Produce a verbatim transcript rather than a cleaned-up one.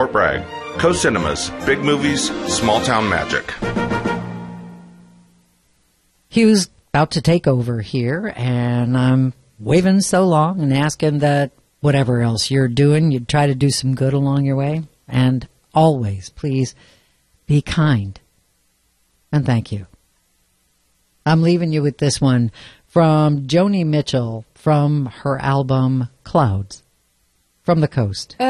Fort Bragg. Coast Cinemas, big movies, small town magic. Hugh's about to take over here, and I'm waving so long and asking that whatever else you're doing, you try to do some good along your way. And always, please, be kind. And thank you. I'm leaving you with this one from Joni Mitchell from her album Clouds from the Coast.